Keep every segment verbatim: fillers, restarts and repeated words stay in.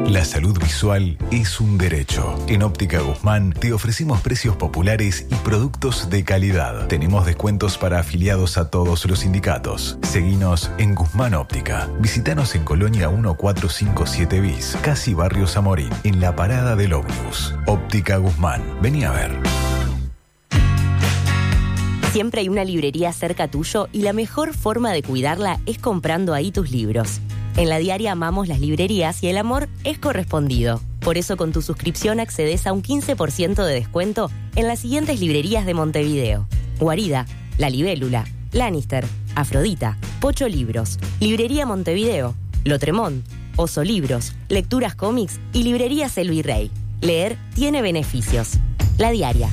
La salud visual es un derecho. En Óptica Guzmán te ofrecemos precios populares y productos de calidad. Tenemos descuentos para afiliados a todos los sindicatos. Seguinos en Guzmán Óptica. Visítanos en Colonia mil cuatrocientos cincuenta y siete bis, casi Barrio Zamorín, en la parada del ómnibus. Óptica Guzmán. Vení a ver. Siempre hay una librería cerca tuyo y la mejor forma de cuidarla es comprando ahí tus libros. En La Diaria amamos las librerías y el amor es correspondido. Por eso con tu suscripción accedes a un quince por ciento de descuento en las siguientes librerías de Montevideo: Guarida, La Libélula, Lannister, Afrodita, Pocho Libros, Librería Montevideo, Lotremont, Oso Libros, Lecturas Cómics y Librería Selvi Rey. Leer tiene beneficios. La Diaria.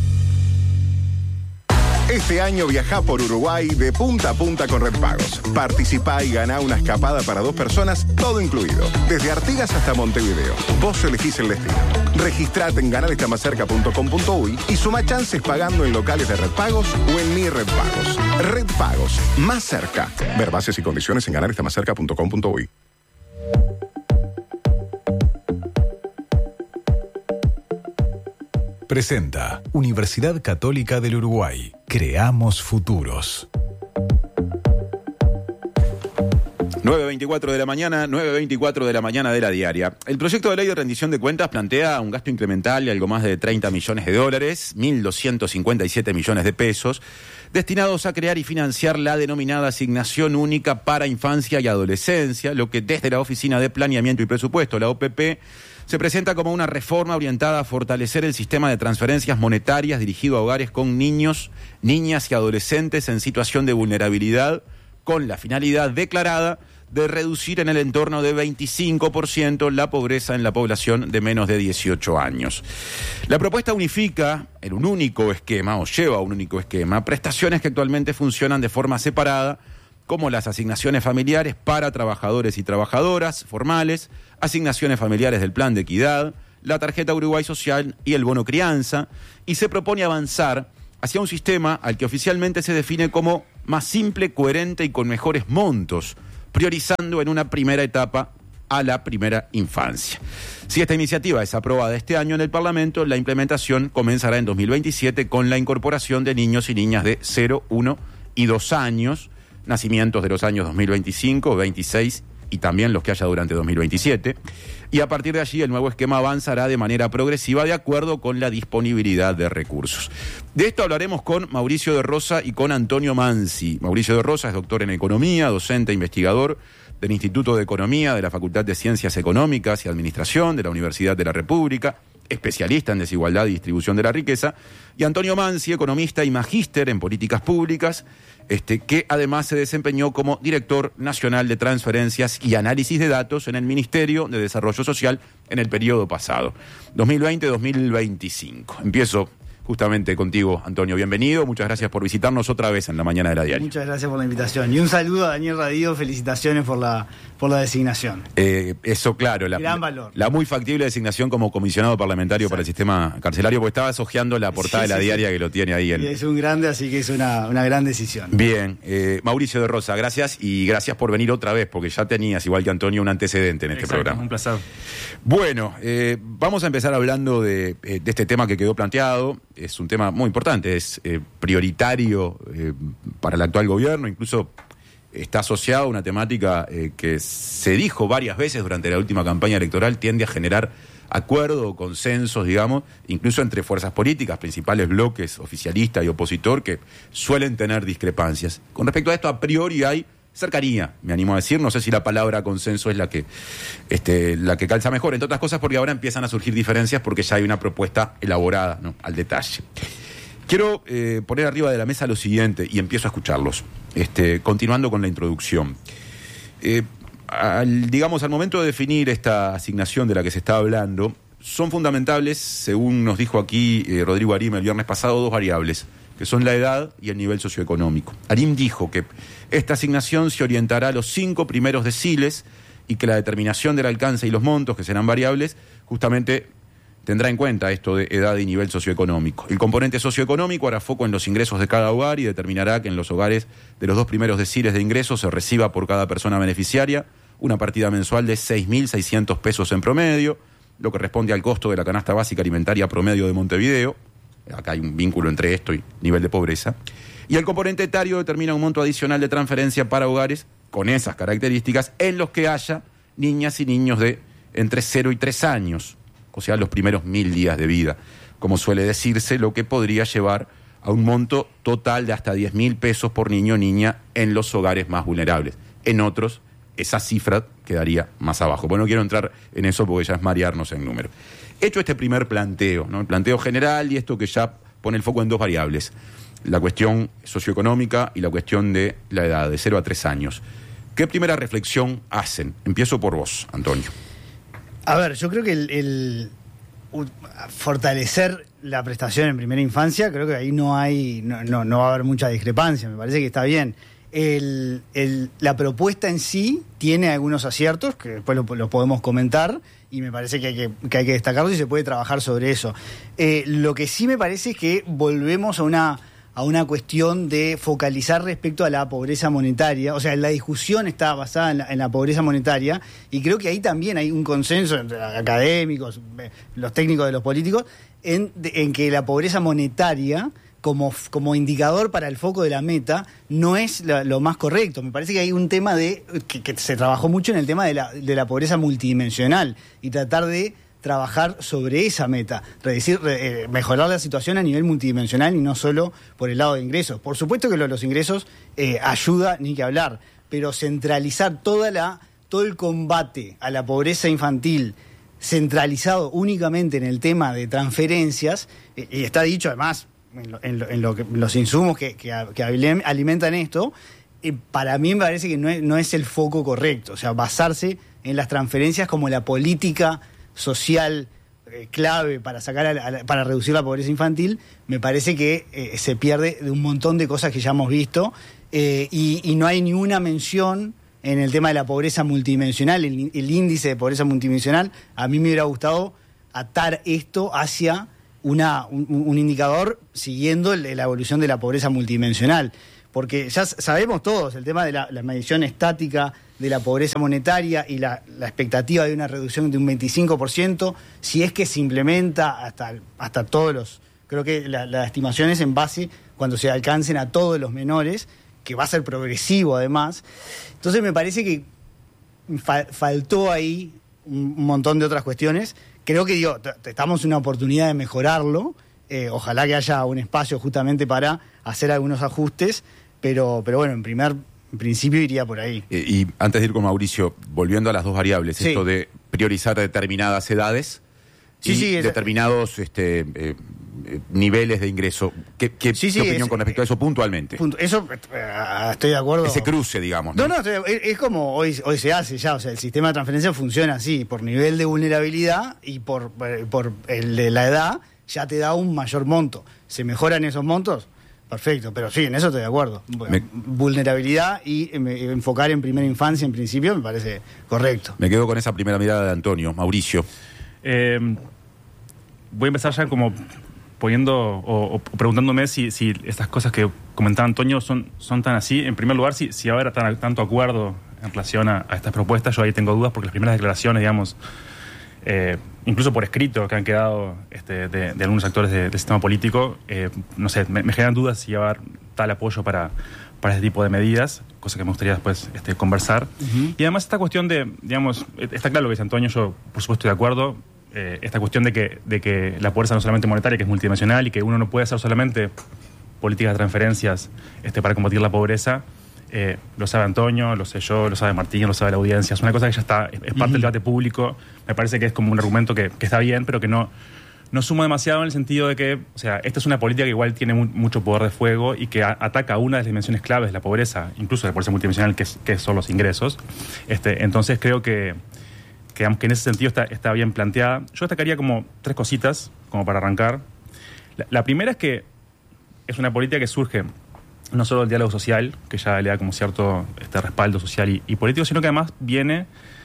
Este año viajá por Uruguay de punta a punta con Red Pagos. Participá y ganá una escapada para dos personas, todo incluido. Desde Artigas hasta Montevideo. Vos elegís el destino. Registrate en ganar está más cerca punto com punto uy y suma chances pagando en locales de Red Pagos o en Mi Red Pagos. Red Pagos, más cerca. Ver bases y condiciones en ganar está más cerca punto com punto uy. Presenta Universidad Católica del Uruguay. Creamos futuros. nueve veinticuatro de la mañana, nueve veinticuatro de la mañana de La Diaria. El proyecto de ley de rendición de cuentas plantea un gasto incremental de algo más de treinta millones de dólares, mil doscientos cincuenta y siete millones de pesos, destinados a crear y financiar la denominada asignación única para infancia y adolescencia, lo que desde la Oficina de Planeamiento y Presupuesto, la O P P, se presenta como una reforma orientada a fortalecer el sistema de transferencias monetarias dirigido a hogares con niños, niñas y adolescentes en situación de vulnerabilidad, con la finalidad declarada de reducir en el entorno de veinticinco por ciento la pobreza en la población de menos de dieciocho años. La propuesta unifica en un único esquema, o lleva a un único esquema, prestaciones que actualmente funcionan de forma separada, como las asignaciones familiares para trabajadores y trabajadoras formales, asignaciones familiares del Plan de Equidad, la tarjeta Uruguay Social y el bono crianza, y se propone avanzar hacia un sistema al que oficialmente se define como más simple, coherente y con mejores montos, priorizando en una primera etapa a la primera infancia. Si esta iniciativa es aprobada este año en el Parlamento, la implementación comenzará en dos mil veintisiete con la incorporación de niños y niñas de cero, uno y dos años, nacimientos de los años dos mil veinticinco, veintiséis y también los que haya durante dos mil veintisiete. Y a partir de allí el nuevo esquema avanzará de manera progresiva de acuerdo con la disponibilidad de recursos. De esto hablaremos con Mauricio de Rosa y con Antonio Mansi. Mauricio de Rosa es doctor en Economía, docente e investigador del Instituto de Economía de la Facultad de Ciencias Económicas y Administración de la Universidad de la República, especialista en desigualdad y distribución de la riqueza, y Antonio Mansi, economista y magíster en políticas públicas, este, que además se desempeñó como director nacional de transferencias y análisis de datos en el Ministerio de Desarrollo Social en el periodo pasado, dos mil veinte a dos mil veinticinco. Empiezo justamente contigo, Antonio. Bienvenido, muchas gracias por visitarnos otra vez en la mañana de La Diaria. Muchas gracias por la invitación. Y un saludo a Daniel Radío, felicitaciones por la, por la designación. Eh, eso, claro. La, Gran valor. La muy factible designación como comisionado parlamentario Exacto. para el sistema carcelario, porque estabas hojeando la portada sí, de La sí, Diaria sí. que lo tiene ahí. En... Es un grande, así que es una, una gran decisión. Bien. Eh, Mauricio de Rosa, gracias y gracias por venir otra vez, porque ya tenías, igual que Antonio, un antecedente en este Exacto, programa. Un placer. Bueno, eh, vamos a empezar hablando de, eh, de este tema que quedó planteado. Es un tema muy importante, es eh, prioritario eh, para el actual gobierno, incluso está asociado a una temática eh, que se dijo varias veces durante la última campaña electoral, tiende a generar acuerdo, consensos, digamos, incluso entre fuerzas políticas, principales bloques oficialista y opositor, que suelen tener discrepancias. Con respecto a esto, a priori hay cercanía, me animo a decir, no sé si la palabra consenso es la que, este, la que calza mejor, entre otras cosas porque ahora empiezan a surgir diferencias porque ya hay una propuesta elaborada, ¿no?, al detalle. Quiero eh, poner arriba de la mesa lo siguiente y empiezo a escucharlos, este, continuando con la introducción. Eh, al, digamos, al momento de definir esta asignación de la que se está hablando, son fundamentales, según nos dijo aquí eh, Rodrigo Arim el viernes pasado, dos variables, que son la edad y el nivel socioeconómico. Arim dijo que esta asignación se orientará a los cinco primeros deciles y que la determinación del alcance y los montos, que serán variables, justamente tendrá en cuenta esto de edad y nivel socioeconómico. El componente socioeconómico hará foco en los ingresos de cada hogar y determinará que en los hogares de los dos primeros deciles de ingresos se reciba por cada persona beneficiaria una partida mensual de seis mil seiscientos pesos en promedio, lo que responde al costo de la canasta básica alimentaria promedio de Montevideo. Acá hay un vínculo entre esto y nivel de pobreza. Y el componente etario determina un monto adicional de transferencia para hogares con esas características en los que haya niñas y niños de entre cero y tres años, o sea, los primeros mil días de vida, como suele decirse, lo que podría llevar a un monto total de hasta diez mil pesos por niño o niña en los hogares más vulnerables. En otros, esa cifra quedaría más abajo. Bueno, no quiero entrar en eso porque ya es marearnos en números. Hecho este primer planteo, ¿no? El planteo general y esto que ya pone el foco en dos variables, la cuestión socioeconómica y la cuestión de la edad, de cero a tres años. ¿Qué primera reflexión hacen? Empiezo por vos, Antonio. A ver, yo creo que el, el uh, fortalecer la prestación en primera infancia, creo que ahí no hay, no, no, no va a haber mucha discrepancia, me parece que está bien. El, el, la propuesta en sí tiene algunos aciertos, que después lo, lo podemos comentar, y me parece que hay que, que hay que destacarlo y se puede trabajar sobre eso. Eh, lo que sí me parece es que volvemos a una... a una cuestión de focalizar respecto a la pobreza monetaria. O sea, la discusión está basada en la, en la pobreza monetaria, y creo que ahí también hay un consenso entre académicos, los técnicos de los políticos, en, en que la pobreza monetaria como, como indicador para el foco de la meta no es la, lo más correcto. Me parece que hay un tema de que, que se trabajó mucho en el tema de la, de la pobreza multidimensional, y tratar de trabajar sobre esa meta, reducir, eh, mejorar la situación a nivel multidimensional y no solo por el lado de ingresos. Por supuesto que lo de los ingresos eh, ayuda, ni que hablar, pero centralizar toda la, todo el combate a la pobreza infantil centralizado únicamente en el tema de transferencias, eh, y está dicho además en, lo, en, lo, en lo que, los insumos que, que, que alimentan esto, eh, para mí me parece que no es, no es el foco correcto. O sea, basarse en las transferencias como la política social eh, clave para sacar a la, a la, para reducir la pobreza infantil, me parece que eh, se pierde de un montón de cosas que ya hemos visto, eh, y, y no hay ni una mención en el tema de la pobreza multidimensional, el, el índice de pobreza multidimensional. A mí me hubiera gustado atar esto hacia una, un, un indicador siguiendo el, la evolución de la pobreza multidimensional, porque ya sabemos todos el tema de la, la medición estática de la pobreza monetaria y la, la expectativa de una reducción de un veinticinco por ciento, si es que se implementa hasta, hasta todos los... Creo que la, la estimación es en base cuando se alcancen a todos los menores, que va a ser progresivo además. Entonces me parece que fa, faltó ahí un, un montón de otras cuestiones. Creo que digo, t- estamos en una oportunidad de mejorarlo. Eh, ojalá que haya un espacio justamente para hacer algunos ajustes, pero, pero bueno, en primer... En principio iría por ahí. Eh, y antes de ir con Mauricio, volviendo a las dos variables, sí. Esto de priorizar determinadas edades sí, y sí, es... determinados este, eh, eh, niveles de ingreso. ¿Qué, qué, sí, sí, ¿qué opinión es, con respecto a eso puntualmente? Punto, eso eh, estoy de acuerdo. Ese cruce, digamos. No, no, no es, es como hoy, hoy se hace ya. O sea, el sistema de transferencia funciona así, por nivel de vulnerabilidad y por, por el de la edad, ya te da un mayor monto. ¿Se mejoran esos montos? Perfecto, pero sí, en eso estoy de acuerdo. Bueno, me... Vulnerabilidad y eh, enfocar en primera infancia, en principio, me parece correcto. Me quedo con esa primera mirada de Antonio. Mauricio. Eh, voy a empezar ya como poniendo o, o preguntándome si, si estas cosas que comentaba Antonio son, son tan así. En primer lugar, si, si habrá tan, tanto acuerdo en relación a, a estas propuestas, yo ahí tengo dudas porque las primeras declaraciones, digamos... Eh, incluso por escrito que han quedado este, de, de algunos actores de, del sistema político, eh, no sé, me, me generan dudas si va a haber tal apoyo para, para este tipo de medidas, cosa que me gustaría después este, conversar. Uh-huh. Y además esta cuestión de, digamos, está claro lo que dice Antonio, yo por supuesto estoy de acuerdo, eh, esta cuestión de que, de que la pobreza no es solamente monetaria, que es multidimensional y que uno no puede hacer solamente políticas de transferencias este, para combatir la pobreza. Eh, lo sabe Antonio, lo sé yo, lo sabe Martín, lo sabe la audiencia. Es una cosa que ya está, es, es parte uh-huh. del debate público. Me parece que es como un argumento que, que está bien, pero que no, no suma demasiado en el sentido de que, o sea, esta es una política que igual tiene mu- mucho poder de fuego y que a, ataca una de las dimensiones claves de la pobreza, incluso de la pobreza multidimensional, que, es, que son los ingresos. Este, entonces creo que, que, aunque en ese sentido está, está bien planteada, yo destacaría como tres cositas, como para arrancar. La, la primera es que es una política que surge no solo del diálogo social, que ya le da como cierto este, respaldo social y, y político, sino que además viene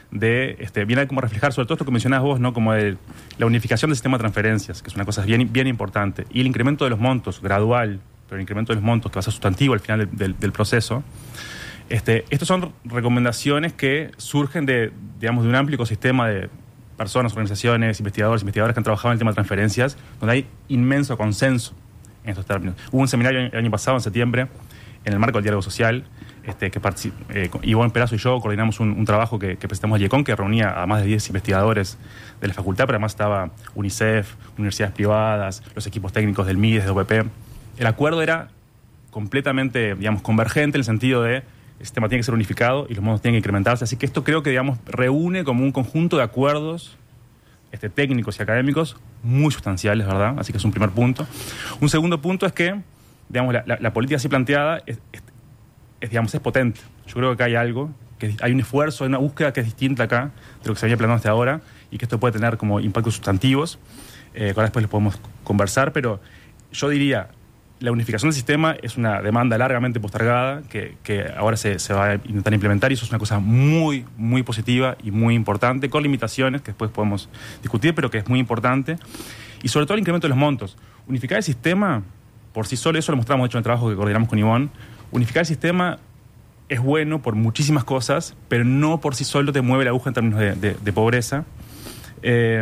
de este, viene a como reflejar sobre todo esto que mencionabas vos, ¿no? Como de la unificación del sistema de transferencias, que es una cosa bien, bien importante, y el incremento de los montos, gradual, pero el incremento de los montos, que va a ser sustantivo al final del, del, del proceso, Este, estas son recomendaciones que surgen de, digamos, de un amplio ecosistema de personas, organizaciones, investigadores, investigadoras que han trabajado en el tema de transferencias, donde hay inmenso consenso en estos términos. Hubo un seminario el año pasado, en septiembre, en el marco del diálogo social, este, que eh, Ivonne Perazo y yo coordinamos un, un trabajo que, que presentamos al IECON, que reunía a más de diez investigadores de la facultad, pero además estaba UNICEF, universidades privadas, los equipos técnicos del M I D E S, de O P P. El acuerdo era completamente, digamos, convergente en el sentido de el sistema tiene que ser unificado y los montos tienen que incrementarse. Así que esto creo que, digamos, reúne como un conjunto de acuerdos este, técnicos y académicos muy sustanciales, ¿verdad? Así que es un primer punto. Un segundo punto es que, digamos, la, la, la política así planteada es, es, es, digamos, es potente. Yo creo que acá hay algo, que hay un esfuerzo, hay una búsqueda que es distinta acá de lo que se había planteado hasta ahora y que esto puede tener como impactos sustantivos. Eh, ahora después les podemos conversar, pero yo diría, la unificación del sistema es una demanda largamente postergada que, que ahora se, se va a intentar implementar y eso es una cosa muy, muy positiva y muy importante, con limitaciones que después podemos discutir, pero que es muy importante. Y sobre todo el incremento de los montos. Unificar el sistema, por sí solo, eso lo mostramos de hecho en el trabajo que coordinamos con Ivonne, unificar el sistema es bueno por muchísimas cosas, pero no por sí solo te mueve la aguja en términos de, de, de pobreza. Eh,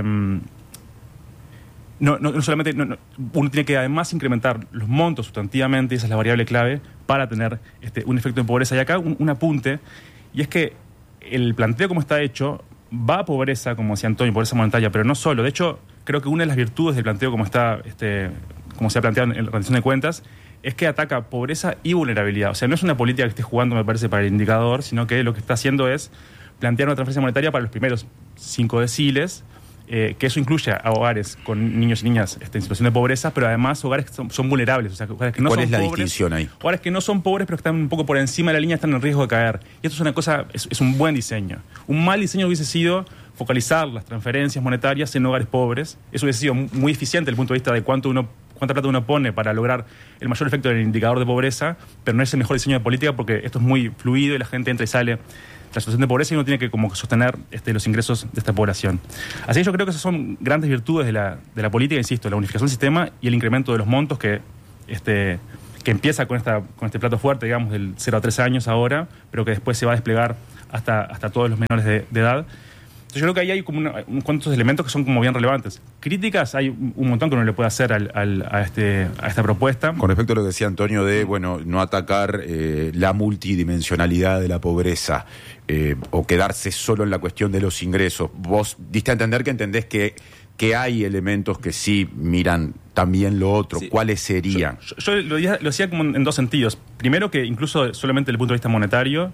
No, no, no solamente, no, no, uno tiene que además incrementar los montos sustantivamente, y esa es la variable clave, para tener este, un efecto de pobreza. Y acá un, un apunte, y es que el planteo como está hecho va a pobreza, como decía Antonio, pobreza monetaria, pero no solo. De hecho, creo que una de las virtudes del planteo como está, este, como se ha planteado en la rendición de cuentas, es que ataca pobreza y vulnerabilidad. O sea, no es una política que esté jugando, me parece, para el indicador, sino que lo que está haciendo es plantear una transferencia monetaria para los primeros cinco deciles, Eh, que eso incluye a hogares con niños y niñas este, en situación de pobreza, pero además hogares que son, son vulnerables, o sea, hogares que no ¿Cuál son es la pobres, distinción ahí? Hogares que no son pobres, pero que están un poco por encima de la línea, están en riesgo de caer. Y esto es una cosa, es, es un buen diseño. Un mal diseño hubiese sido focalizar las transferencias monetarias en hogares pobres. Eso hubiese sido muy eficiente desde el punto de vista de cuánto uno, cuánta plata uno pone para lograr el mayor efecto del indicador de pobreza, pero no es el mejor diseño de política porque esto es muy fluido y la gente entra y sale la situación de pobreza y uno tiene que como sostener este, los ingresos de esta población. Así que yo creo que esas son grandes virtudes de la, de la política, insisto, la unificación del sistema y el incremento de los montos que, este, que empieza con, esta, con este plato fuerte, digamos, del cero a tres años ahora, pero que después se va a desplegar hasta, hasta todos los menores de, de edad. Entonces yo creo que ahí hay como una, unos cuantos elementos que son como bien relevantes. Críticas hay un montón que uno le puede hacer al, al, a, este, a esta propuesta. Con respecto a lo que decía Antonio de, bueno, no atacar eh, la multidimensionalidad de la pobreza eh, o quedarse solo en la cuestión de los ingresos. Vos diste a entender que entendés que, que hay elementos que sí miran también lo otro. Sí. ¿Cuáles serían? Yo, yo, yo lo, lo decía como en dos sentidos. Primero que incluso solamente desde el punto de vista monetario,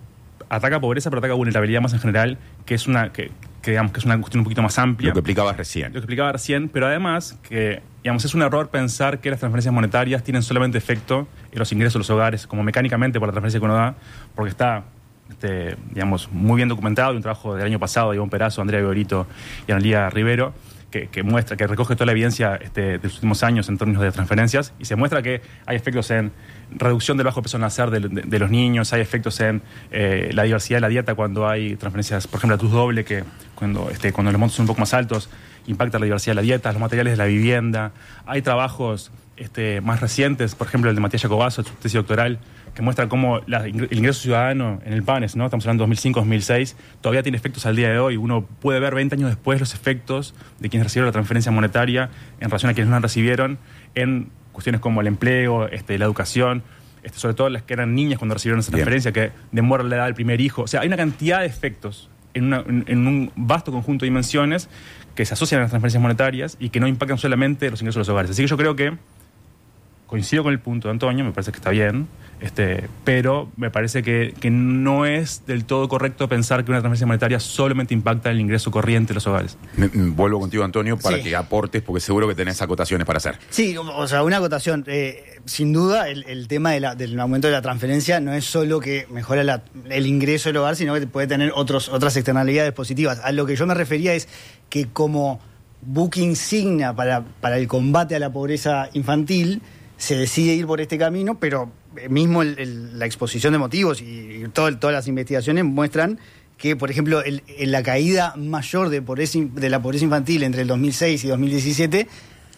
ataca pobreza, pero ataca vulnerabilidad más en general, que es una que, que digamos que es una cuestión un poquito más amplia. Lo que explicabas recién. Lo que explicaba recién, pero además que digamos es un error pensar que las transferencias monetarias tienen solamente efecto en los ingresos de los hogares, como mecánicamente por la transferencia que uno da, porque está este, digamos muy bien documentado, un trabajo del año pasado de Ivonne Perazo, Andrea Vigorito y Analía Rivero, que, que muestra, que recoge toda la evidencia este, de los últimos años en términos de transferencias, y se muestra que hay efectos en reducción del bajo peso al nacer de, de, de los niños, hay efectos en eh, la diversidad de la dieta cuando hay transferencias, por ejemplo, a tus doble, que cuando, este, cuando los montos son un poco más altos, impacta la diversidad de la dieta, los materiales de la vivienda. Hay trabajos este, más recientes, por ejemplo, el de Matías Jacobazo, su tesis doctoral, que muestra cómo la, el ingreso ciudadano en el PANES, ¿no? Estamos hablando de dos mil cinco dos mil seis, todavía tiene efectos al día de hoy. Uno puede ver veinte años después los efectos de quienes recibieron la transferencia monetaria en relación a quienes no la recibieron en cuestiones como el empleo, este, la educación, este, sobre todo las que eran niñas cuando recibieron esa transferencia, Bien. que demora la edad del primer hijo. O sea, hay una cantidad de efectos en, una, en, en un vasto conjunto de dimensiones que se asocian a las transferencias monetarias y que no impactan solamente los ingresos de los hogares. Así que yo creo que coincido con el punto de Antonio, me parece que está bien, este, pero me parece que, que no es del todo correcto pensar que una transferencia monetaria solamente impacta el ingreso corriente de los hogares. Me, me vuelvo contigo, Antonio, para sí. que aportes, porque seguro que tenés acotaciones para hacer. Sí, o sea, una acotación. Eh, sin duda, el, el tema de la, del aumento de la transferencia no es solo que mejora la, el ingreso del hogar, sino que puede tener otros, otras externalidades positivas. A lo que yo me refería es que como buque insignia para, para el combate a la pobreza infantil, se decide ir por este camino, pero mismo el, el, la exposición de motivos y, y todo, todas las investigaciones muestran que, por ejemplo, el, el, la caída mayor de, pobreza, de la pobreza infantil entre el dos mil seis y dos mil diecisiete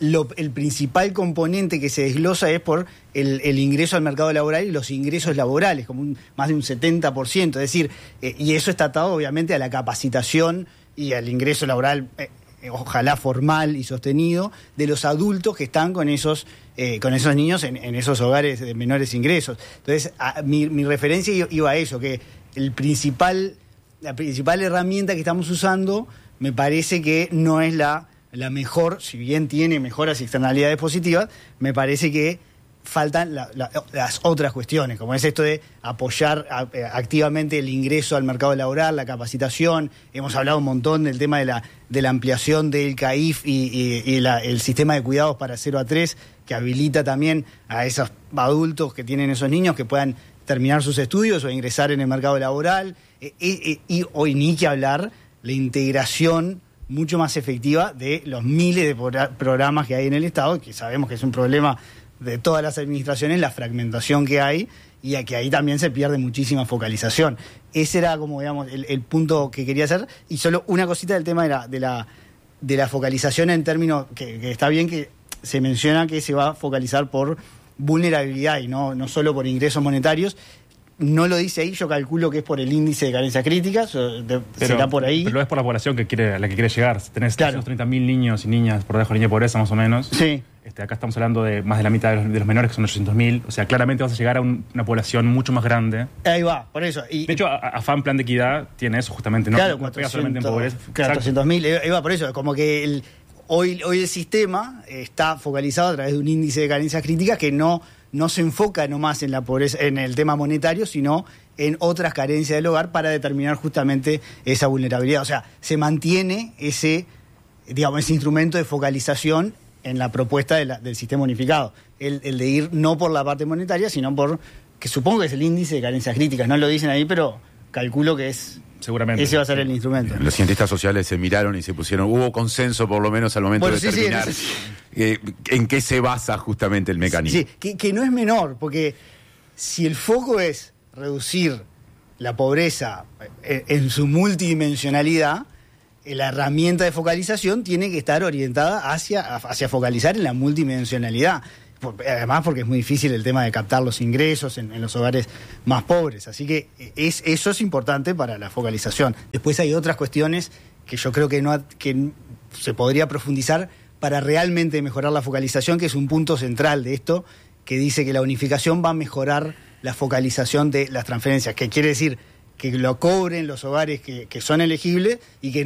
lo, el principal componente que se desglosa es por el, el ingreso al mercado laboral y los ingresos laborales, como un, más de un setenta por ciento. Es decir, eh, y eso está atado obviamente a la capacitación y al ingreso laboral, eh, ojalá formal y sostenido, de los adultos que están con esos eh, con esos niños en, en esos hogares de menores ingresos. Entonces, a, mi, mi referencia iba a eso, que el principal, la principal herramienta que estamos usando me parece que no es la, la mejor, si bien tiene mejoras y externalidades positivas, me parece que faltan la, la, las otras cuestiones, como es esto de apoyar a, a, activamente el ingreso al mercado laboral, la capacitación. Hemos hablado un montón del tema de la, de la ampliación del C A I F y, y, y la, el sistema de cuidados para cero a tres, que habilita también a esos adultos que tienen esos niños que puedan terminar sus estudios o ingresar en el mercado laboral. Eh, eh, y hoy ni que hablar la integración mucho más efectiva de los miles de programas que hay en el Estado, que sabemos que es un problema de todas las administraciones, la fragmentación que hay, y a que ahí también se pierde muchísima focalización. Ese era como, digamos, el, el punto que quería hacer. Y solo una cosita del tema de la, de la, de la focalización en términos, que, que está bien que se menciona que se va a focalizar por vulnerabilidad y no, no solo por ingresos monetarios. No lo dice ahí, yo calculo que es por el índice de carencias críticas, de, pero, será por ahí. Pero es por la población que quiere, a la que quiere llegar. Tenés claro. trescientos treinta mil niños y niñas por debajo de la línea de pobreza, más o menos. Sí. Este, acá estamos hablando de más de la mitad de los, de los menores, que son ochocientos mil. O sea, claramente vas a llegar a un, una población mucho más grande. Ahí va, por eso. Y, de hecho, AFAM Plan de Equidad tiene eso justamente. No, claro, no pega solamente en pobreza. cuatrocientos mil, ahí va, por eso. Como que el, hoy, hoy el sistema está focalizado a través de un índice de carencias críticas que no... no se enfoca nomás en la pobreza, en el tema monetario, sino en otras carencias del hogar para determinar justamente esa vulnerabilidad. O sea, se mantiene ese, digamos, ese instrumento de focalización en la propuesta de la, del sistema unificado. El, el de ir no por la parte monetaria, sino por, que supongo que es el índice de carencias críticas. No lo dicen ahí, pero calculo que es... Seguramente. Ese va a ser el instrumento. Los cientistas sociales se miraron y se pusieron, hubo consenso por lo menos al momento bueno, de sí, determinar sí, eh, en qué se basa justamente el mecanismo. Sí, que, que no es menor, porque si el foco es reducir la pobreza en, en su multidimensionalidad, la herramienta de focalización tiene que estar orientada hacia, hacia focalizar en la multidimensionalidad. Además, porque es muy difícil el tema de captar los ingresos en, en los hogares más pobres. Así que es, eso es importante para la focalización. Después hay otras cuestiones que yo creo que, no, que se podría profundizar para realmente mejorar la focalización, que es un punto central de esto, que dice que la unificación va a mejorar la focalización de las transferencias, que quiere decir que lo cobren los hogares que, que son elegibles y que